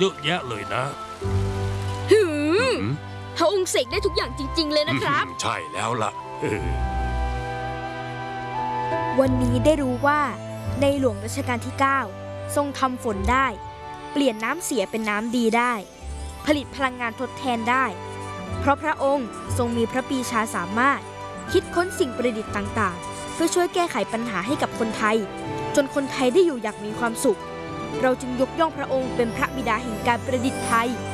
เยอะแยะเลยนะพระองค์เสกได้ทุกอย่างจริงๆเลยนะครับใช่แล้วล่ะวันนี้ได้รู้ว่าในหลวงรัชกาลที่ 9 ทรงทำฝนได้เปลี่ยนน้ำเสียเป็นน้ำดีได้ผลิตพลังงานทดแทนได้เพราะพระองค์ทรงมีพระปรีชาสามารถคิดค้นสิ่งประดิษฐ์ต่างๆเพื่อช่วยแก้ไขปัญหาให้กับคนไทยจนคนไทยได้อยู่อย่างมีความสุขเราจึงยกย่องพระองค์เป็นพระบิดาแห่งการประดิษฐ์ไทย